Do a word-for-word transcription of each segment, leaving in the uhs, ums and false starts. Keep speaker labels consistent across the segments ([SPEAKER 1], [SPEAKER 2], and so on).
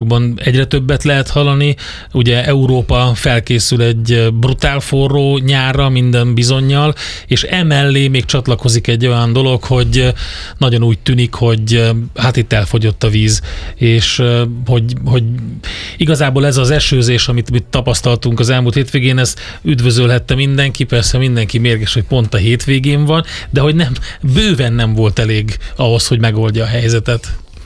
[SPEAKER 1] országban egyre többet lehet hallani. Ugye Európa felkészül egy brutál forró nyárra minden bizonnyal, és emellé még csatlakozik egy olyan dolog, hogy nagyon úgy tűnik, hogy hát itt elfogyott a víz, és hogy, hogy igazából ez az esőzés, amit mi tapasztaltunk az elmúlt hétvégén, ezt üdvözölhette mindenki, persze mindenki mérges, hogy pont a hétvégén van, de hogy nem, bőven nem volt elég ahhoz, hogy megoldja a helyzetet.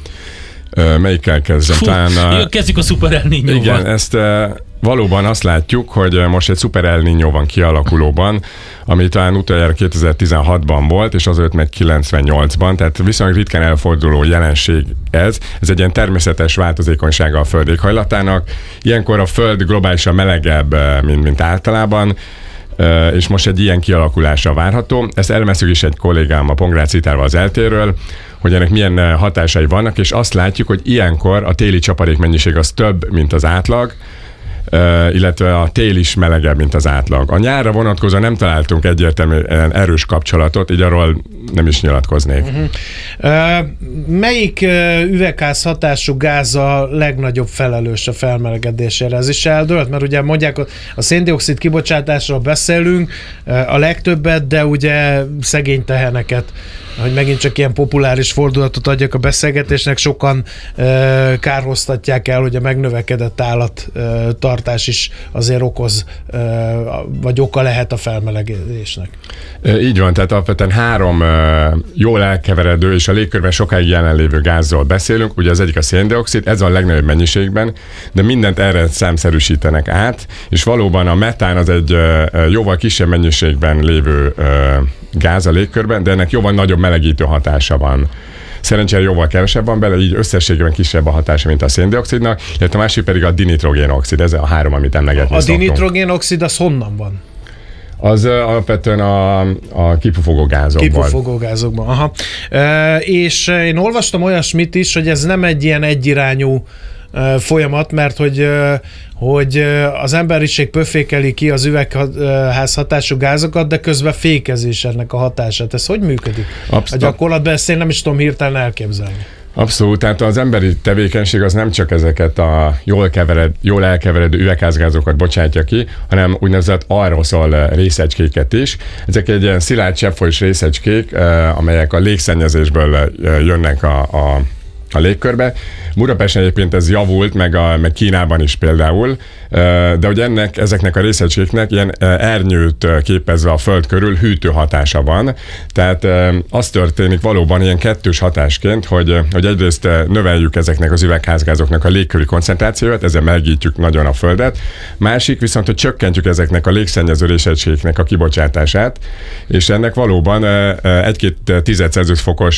[SPEAKER 2] Melyikkel kezdem?
[SPEAKER 1] Fú,
[SPEAKER 2] Talán a...
[SPEAKER 1] Kezdjük a Super El Niñóval.
[SPEAKER 2] Igen, ezt valóban azt látjuk, hogy most egy Super El Niñó van kialakulóban, ami talán utoljára kétezer-tizenhatban volt, és azért meg kilencvennyolcban, tehát viszonylag ritkán elforduló jelenség ez. Ez egy ilyen természetes változékonysága a Föld éghajlatának. Ilyenkor a Föld globálisan melegebb, mint, mint általában, és most egy ilyen kialakulása várható. Ezt elemeztük is egy kollégám a Pongrácz Zitárval az eltéről, hogy ennek milyen hatásai vannak, és azt látjuk, hogy ilyenkor a téli csapadékmennyiség az több, mint az átlag, illetve a tél is melegebb, mint az átlag. A nyárra vonatkozóan nem találtunk egyértelműen erős kapcsolatot, így arról nem is nyilatkoznék. Uh-huh.
[SPEAKER 3] Uh, melyik uh, üvegházhatású gáz a legnagyobb felelős a felmelegedésére? Ez is eldőlt, mert ugye mondják, a széndioxid kibocsátásról beszélünk uh, a legtöbbet, de ugye szegény teheneket, hogy megint csak ilyen populáris fordulatot adjak a beszélgetésnek, sokan uh, kárhoztatják el, hogy a megnövekedett állattartás uh, is azért okoz, uh, vagy oka lehet a felmelegedésnek.
[SPEAKER 2] Így van, tehát alapvetően három uh, jól elkeveredő és a légkörben sokáig jelenlévő gázról beszélünk. Ugye az egyik a széndioxid, ez a legnagyobb mennyiségben, de mindent erre számszerűsítenek át, és valóban a metán az egy uh, jóval kisebb mennyiségben lévő uh, gáz a légkörben, de ennek jóval nagyobb melegítő hatása van. Szerencsére jóval kevesebb van bele, így összességében kisebb a hatása, mint a széndioxidnak, illetve a másik pedig a dinitrogénoxid, ez a három, amit emlegetni
[SPEAKER 3] A
[SPEAKER 2] szoktunk.
[SPEAKER 3] dinitrogénoxid az honnan van?
[SPEAKER 2] Az uh, alapvetően a, a kipufogó gázokban.
[SPEAKER 3] Kipufogó gázokban, aha. E, és én olvastam olyasmit is, hogy ez nem egy ilyen egyirányú e, folyamat, mert hogy, e, hogy az emberiség pöffékeli ki az üvegházhatású gázokat, de közben fékezés ennek a hatását. Ez hogy működik? Abszolút. A gyakorlatban ezt én nem is tudom hirtelen elképzelni.
[SPEAKER 2] Abszolút, tehát az emberi tevékenység az nem csak ezeket a jól, kevered, jól elkeveredő üvegházgázokat bocsátja ki, hanem úgynevezett aeroszol részecskéket is. Ezek egy ilyen szilárd cseppfolyós részecskék, amelyek a légszennyezésből jönnek a, a a légkörbe. Budapesten egyébként ez javult, meg, a, meg Kínában is például, de hogy ennek, ezeknek a részecskéknek ilyen ernyőt képezve a Föld körül hűtő hatása van. Tehát az történik valóban ilyen kettős hatásként, hogy, hogy egyrészt növeljük ezeknek az üvegházgázoknak a légköri koncentrációját, ezzel melegítjük nagyon a Földet. Másik viszont, hogy csökkentjük ezeknek a légszennyező részecskéknek a kibocsátását, és ennek valóban egy-két tized Celsius fokos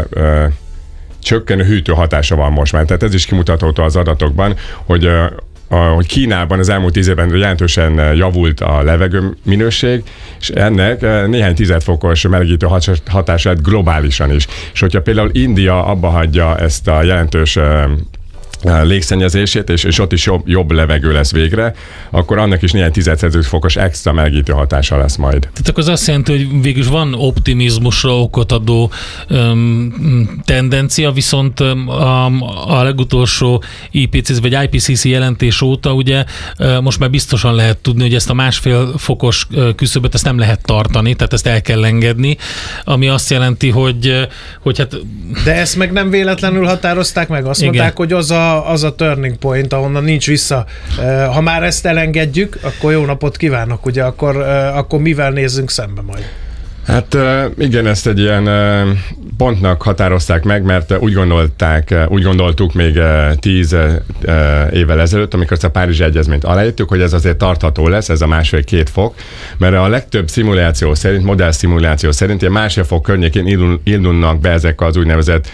[SPEAKER 2] csökkenő hűtő hatása van most már. Tehát ez is kimutatható az adatokban, hogy, a, hogy Kínában az elmúlt tíz évben jelentősen javult a levegő minőség, és ennek néhány tized fokos melegítő hatása lett globálisan is. És hogyha például India abba hagyja ezt a jelentős légszennyezését, és, és ott is jobb, jobb levegő lesz végre, akkor annak is néhány tized Celsius fokos extra melegítő hatása lesz majd.
[SPEAKER 1] Tehát akkor az azt jelenti, hogy végülis van optimizmusra okot adó um, tendencia, viszont um, a legutolsó I P C C vagy I P C C jelentés óta ugye uh, most már biztosan lehet tudni, hogy ezt a másfél fokos uh, küszöböt ezt nem lehet tartani, tehát ezt el kell engedni, ami azt jelenti, hogy, hogy hát...
[SPEAKER 3] De ezt meg nem véletlenül határozták meg, azt igen. mondták, hogy az a az a turning point, ahonnan nincs vissza. Ha már ezt elengedjük, akkor jó napot kívánok, ugye, akkor, akkor mivel nézzünk szembe majd?
[SPEAKER 2] Hát igen, ezt egy ilyen pontnak határozták meg, mert úgy gondolták, úgy gondoltuk még tíz évvel ezelőtt, amikor ezt a Párizsi Egyezményt aláírtuk, hogy ez azért tartható lesz, ez a másfél-két fok, mert a legtöbb szimuláció szerint, modell szimuláció szerint ilyen másfél fok környékén indul, indulnak be ezek az úgynevezett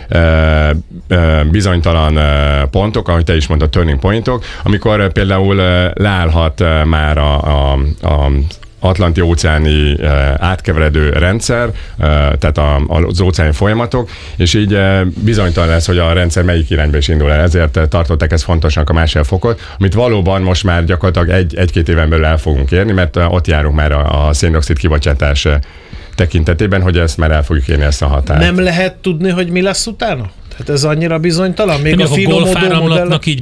[SPEAKER 2] bizonytalan pontok, ahogy te is mondtad, turning pointok, amikor például leállhat már a, a, a Atlanti-óceáni átkeveredő rendszer, tehát az óceáni folyamatok, és így bizonytalan lesz, hogy a rendszer melyik irányba is indul el. Ezért tartották ezt fontosnak a másfél fokot, amit valóban most már gyakorlatilag egy, egy-két éven belül el fogunk érni, mert ott járunk már a, a széndioxid kibocsátás tekintetében, hogy ezt már el fogjuk érni, ezt a határt.
[SPEAKER 3] Nem lehet tudni, hogy mi lesz utána? Tehát ez annyira bizonytalan? Még
[SPEAKER 1] de
[SPEAKER 3] a, a
[SPEAKER 1] golfáramlatnak így